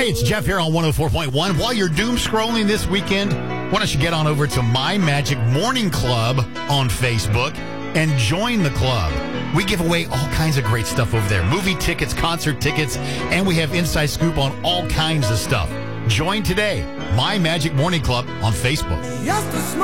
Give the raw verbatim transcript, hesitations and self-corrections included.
Hey, it's Jeff here on one oh four point one. While you're doom scrolling this weekend, why don't you get on over to My Magic Morning Club on Facebook and join the club. We give away all kinds of great stuff over there. Movie tickets, concert tickets, and we have inside scoop on all kinds of stuff. Join today. My Magic Morning Club on Facebook.